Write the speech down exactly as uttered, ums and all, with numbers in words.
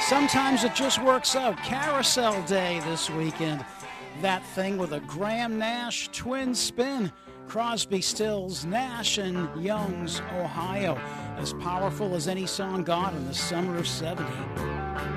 Sometimes it just works out. Carousel Day this weekend. That thing with a Graham Nash twin spin. Crosby, Stills, Nash, and Young's Ohio. As powerful as any song got in the summer of seventy.